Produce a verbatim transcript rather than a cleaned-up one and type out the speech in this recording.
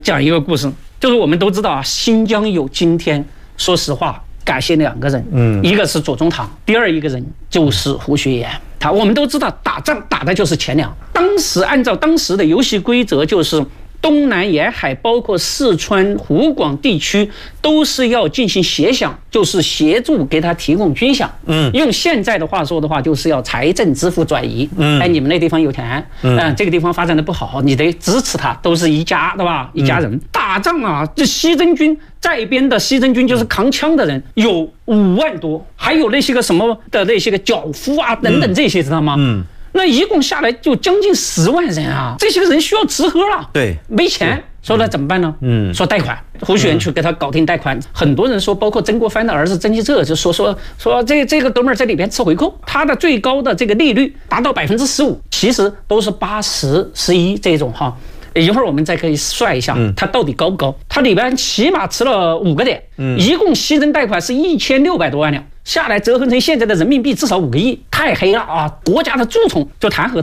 讲一个故事，就是我们都知道啊，新疆有今天，说实话，感谢两个人，嗯，一个是左宗棠，第二一个人就是胡雪岩。他我们都知道，打仗打的就是钱粮。当时按照当时的游戏规则，就是东南沿海，包括四川、湖广地区，都是要进行协饷，就是协助给他提供军饷。嗯，用现在的话说的话，就是要财政支付转移。嗯，哎，你们那地方有钱，嗯、呃，这个地方发展的不好，你得支持他，都是一家，对吧？一家人、嗯、打仗啊，这西征军在边的西征军就是扛枪的人有五万多，还有那些个什么的那些个脚夫啊等等这些，知道吗？嗯。那一共下来就将近十万人啊！这些人需要吃喝了， 对， 没钱，说那怎么办呢？嗯，说贷款，胡雪岩去给他搞定贷款。嗯、很多人说，包括曾国藩的儿子曾纪泽就说说说这这个哥们儿在里边吃回扣，他的最高的这个利率达到百分之十五，其实都是八十十一这种哈。一会儿我们再可以算一下，它到底高不高？它里边起码吃了五个点，一共西征贷款是一千六百多万两，下来折合成现在的人民币至少五个亿，太黑了啊！国家的蛀虫就弹劾。